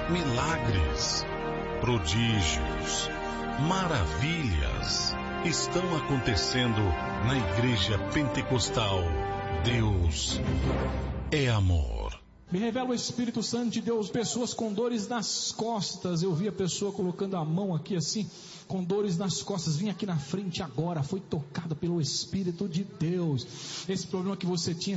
Milagres, prodígios, maravilhas estão acontecendo na Igreja Pentecostal. Deus é amor. Me revela o Espírito Santo de Deus, pessoas com dores nas costas. Eu vi a pessoa colocando a mão aqui assim, com dores nas costas. Vim aqui na frente agora, foi tocado pelo Espírito de Deus. Esse problema que você tinha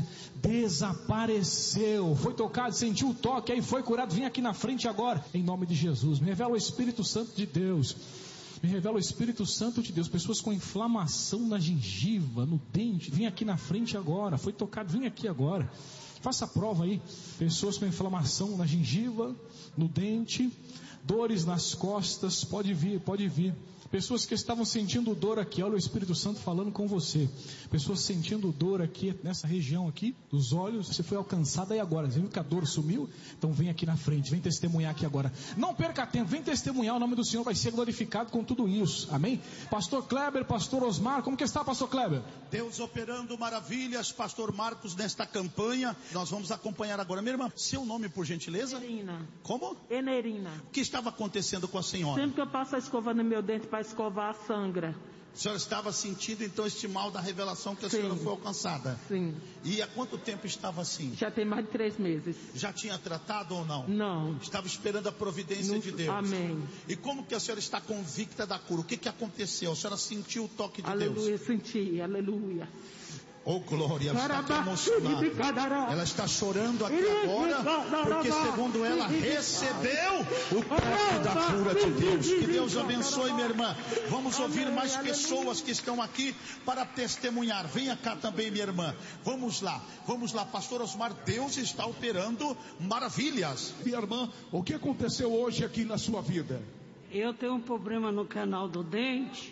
desapareceu, foi tocado, sentiu o toque, aí foi curado. Vim aqui na frente agora, em nome de Jesus. Me revela o Espírito Santo de Deus. Me revela o Espírito Santo de Deus. Pessoas com inflamação na gengiva, no dente. Vim aqui na frente agora, foi tocado, vim aqui agora. Faça a prova aí. Pessoas com inflamação na gengiva, no dente, dores nas costas, pode vir, pode vir. Pessoas que estavam sentindo dor aqui, olha o Espírito Santo falando com você. Pessoas sentindo dor aqui, nessa região aqui, dos olhos, você foi alcançada aí agora. Você viu que a dor sumiu? Então vem aqui na frente, vem testemunhar aqui agora. Não perca tempo, vem testemunhar, o nome do Senhor vai ser glorificado com tudo isso. Amém? Pastor Kleber, Pastor Osmar, como que está, Pastor Kleber? Deus operando maravilhas, Pastor Marcos, nesta campanha. Nós vamos acompanhar agora. Minha irmã, seu nome por gentileza? Enerina. Como? Enerina. O que estava acontecendo com a senhora? Sempre que eu passo a escova no meu dente para escovar, sangra. A senhora estava sentindo então este mal da revelação que a senhora foi alcançada? Sim. E há quanto tempo estava assim? Já tem mais de 3 meses. Já tinha tratado ou não? Não. Estava esperando a providência de Deus. Amém. E como que a senhora está convicta da cura? O que aconteceu? A senhora sentiu o toque de Deus? Aleluia, senti, aleluia. Oh glória, ela está emocionada. Ela está chorando aqui agora, porque segundo ela recebeu o toque da cura de Deus. Que Deus abençoe, minha irmã. Vamos ouvir mais pessoas que estão aqui para testemunhar. Venha cá também, minha irmã. Vamos lá, Pastor Osmar, Deus está operando maravilhas. Minha irmã, o que aconteceu hoje aqui na sua vida? Eu tenho um problema no canal do dente,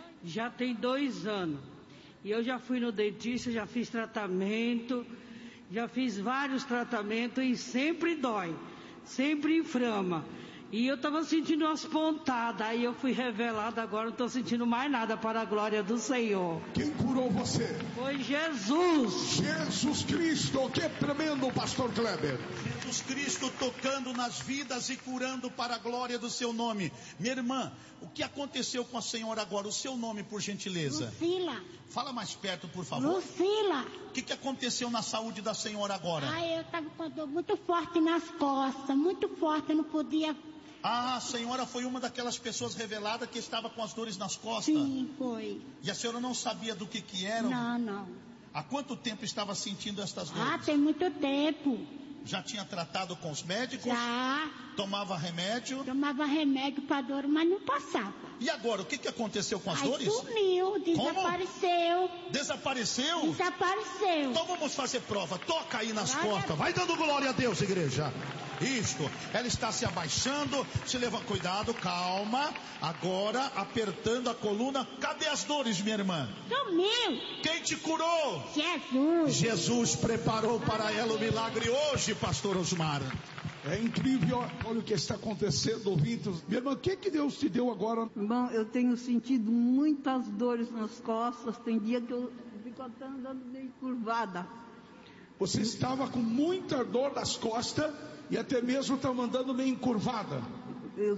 já tem 2 anos. E eu já fui no dentista, já fiz tratamento, já fiz vários tratamentos e sempre dói, sempre inflama. E eu estava sentindo umas pontadas, aí eu fui revelada, agora não estou sentindo mais nada, para a glória do Senhor. Quem curou você? Foi Jesus. Jesus Cristo, que tremendo, Pastor Kleber. Jesus Cristo tocando nas vidas e curando para a glória do seu nome. Minha irmã, o que aconteceu com a senhora agora? O seu nome, por gentileza. Lucila. Fala mais perto, por favor. Lucila. O que aconteceu na saúde da senhora agora? Eu estava com a dor muito forte nas costas, muito forte, eu não podia. A senhora foi uma daquelas pessoas reveladas que estava com as dores nas costas? Sim, foi. E a senhora não sabia do que eram? Não. Há quanto tempo estava sentindo estas dores? Tem muito tempo. Já tinha tratado com os médicos? Já. Tomava remédio? Tomava remédio para dor, mas não passava. E agora, o que aconteceu com as dores? Sumiu, desapareceu. Como? Desapareceu? Desapareceu. Então vamos fazer prova. Toca aí nas costas. Vai dando glória a Deus, igreja. Isto. Ela está se abaixando. Se leva, cuidado, calma. Agora, apertando a coluna. Cadê as dores, minha irmã? Sumiu. Quem te curou? Jesus. Jesus preparou para ela o milagre hoje, Pastor Osmar. É incrível, olha o que está acontecendo, ouvintes. Minha irmã, o que Deus te deu agora? Irmão, eu tenho sentido muitas dores nas costas. Tem dia que eu fico até andando meio curvada. Você estava com muita dor nas costas e até mesmo estava andando meio encurvada. Eu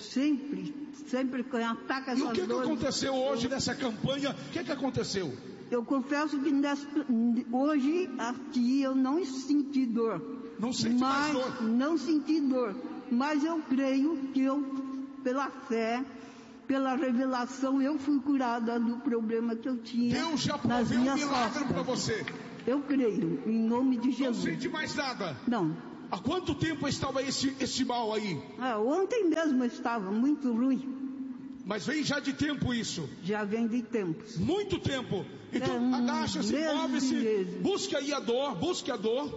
sempre que ataca essas dores. E o que aconteceu hoje nessa campanha? O que aconteceu? Eu confesso que hoje aqui eu não senti dor. Não senti mais dor? Não senti dor. Mas eu creio que pela fé, pela revelação, eu fui curada do problema que eu tinha. Deus já proveu um milagre para você. Eu creio, em nome de Jesus. Não sente mais nada? Não. Há quanto tempo estava esse mal aí? Ontem mesmo estava muito ruim. Mas vem já de tempo isso? Já vem de tempos. Muito tempo. Então agacha-se, move-se, busque aí a dor, busque.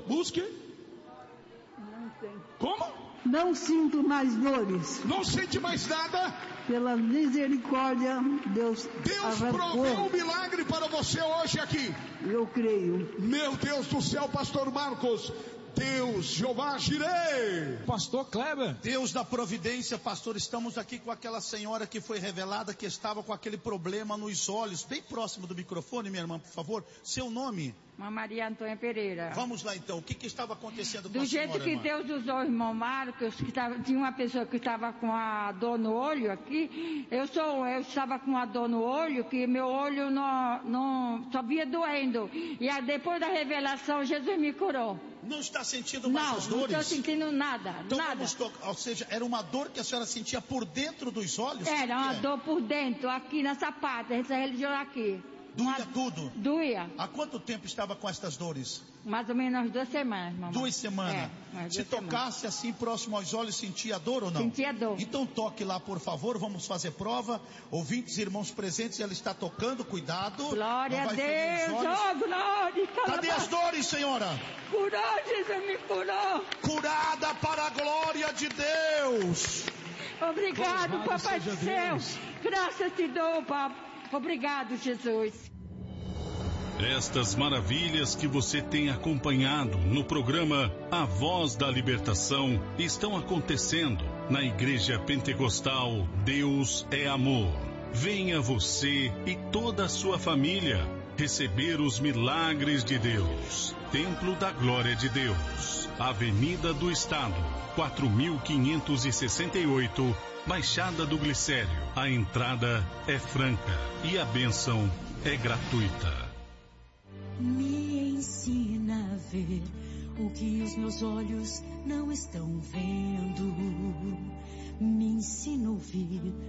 Não tem. Como? Não sinto mais dores. Não sente mais nada? Pela misericórdia, Deus proveu um milagre para você hoje aqui. Eu creio. Meu Deus do céu, Pastor Marcos, Deus, Jeová Jireh. Pastor Kleber. Deus da providência, pastor, estamos aqui com aquela senhora que foi revelada que estava com aquele problema nos olhos, bem próximo do microfone, minha irmã, por favor, seu nome? Maria Antônia Pereira. Vamos lá então, o que estava acontecendo com a senhora? Do jeito que irmã? Deus usou o irmão Marcos, tinha uma pessoa que estava com a dor no olho aqui, eu estava com a dor no olho, que meu olho não só via doendo, e aí, depois da revelação, Jesus me curou. Não está sentindo mais as dores? Não estou sentindo nada, então, nada. Ou seja, era uma dor que a senhora sentia por dentro dos olhos? Era uma dor por dentro, aqui nessa parte, essa região aqui. Doía tudo? Doía. Há quanto tempo estava com estas dores? Mais ou menos 2 semanas, mamãe. 2 semanas? Se tocasse assim próximo aos olhos, sentia dor ou não? Sentia dor. Então toque lá, por favor, vamos fazer prova. Ouvintes, irmãos presentes, ela está tocando, cuidado. Glória a Deus, oh glória. Cadê as dores, senhora? Curou, Jesus me curou. Curada para a glória de Deus. Obrigado, papai do céu. Graças te dou, papai. Obrigado, Jesus. Estas maravilhas que você tem acompanhado no programa A Voz da Libertação estão acontecendo na Igreja Pentecostal Deus é Amor. Venha você e toda a sua família receber os milagres de Deus. Templo da Glória de Deus, Avenida do Estado, 4568, Baixada do Glicério. A entrada é franca e a bênção é gratuita. Me ensina a ver o que os meus olhos não estão vendo. Me ensina a ouvir